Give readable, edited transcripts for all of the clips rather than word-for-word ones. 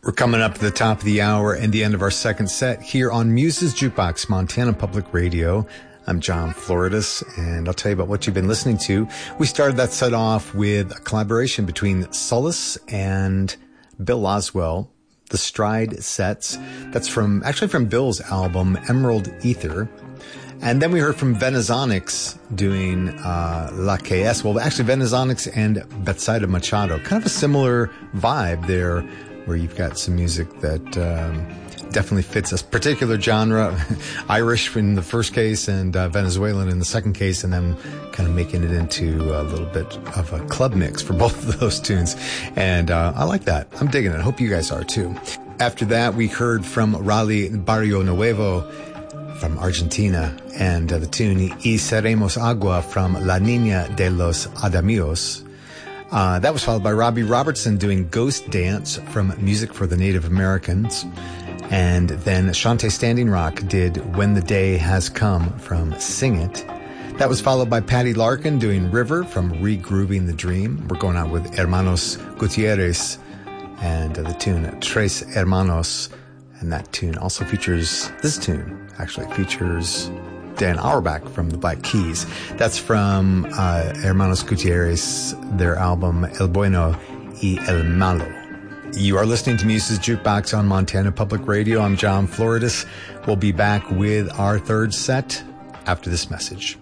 We're coming up to the top of the hour and the end of our second set here on Muse's Jukebox, Montana Public Radio. I'm John Floridis, and I'll tell you about what you've been listening to. We started that set off with a collaboration between Solace and Bill Laswell, The Stride Sets. That's from Bill's album, Emerald Ether. And then we heard from Venezonics doing La KS. Well, actually, Venezonics and Betsaida Machado. Kind of a similar vibe there, where you've got some music that definitely fits a particular genre, Irish in the first case and Venezuelan in the second case, and then kind of making it into a little bit of a club mix for both of those tunes. And I like that. I'm digging it. I hope you guys are too. After that, we heard from Rally Barrio Nuevo from Argentina, and the tune Y Seremos Agua from La Niña de los Adamios. That was followed by Robbie Robertson doing Ghost Dance from Music for the Native Americans. And then Shante Standing Rock did When the Day Has Come from Sing It. That was followed by Patty Larkin doing River from Regrooving the Dream. We're going out with Hermanos Gutierrez and the tune Tres Hermanos. And that tune also features, this tune actually features Dan Auerbach from the Black Keys. That's from Hermanos Gutierrez, their album El Bueno y El Malo. You are listening to Muse's Jukebox on Montana Public Radio. I'm John Floridis. We'll be back with our third set after this message.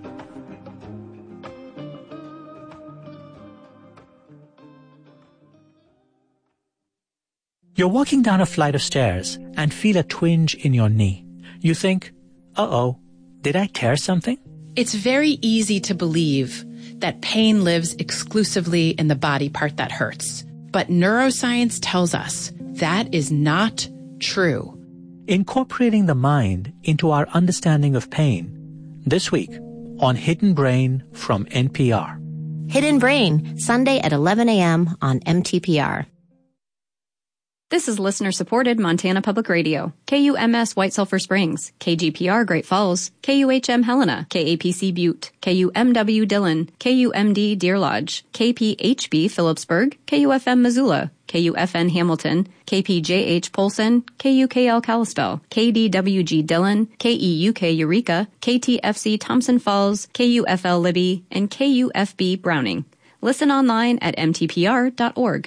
You're walking down a flight of stairs and feel a twinge in your knee. You think, uh-oh, did I tear something? It's very easy to believe that pain lives exclusively in the body part that hurts. But neuroscience tells us that is not true. Incorporating the mind into our understanding of pain. This week on Hidden Brain from NPR. Hidden Brain, Sunday at 11 a.m. on MTPR. This is listener-supported Montana Public Radio. KUMS White Sulphur Springs, KGPR Great Falls, KUHM Helena, KAPC Butte, KUMW Dillon, KUMD Deer Lodge, KPHB Phillipsburg, KUFM Missoula, KUFN Hamilton, KPJH Polson, KUKL Kalispell, KDWG Dillon, KEUK Eureka, KTFC Thompson Falls, KUFL Libby, and KUFB Browning. Listen online at mtpr.org.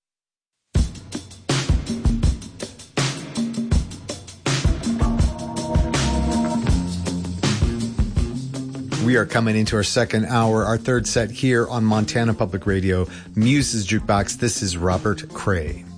We are coming into our second hour, our third set here on Montana Public Radio, Muse's Jukebox. This is Robert Cray.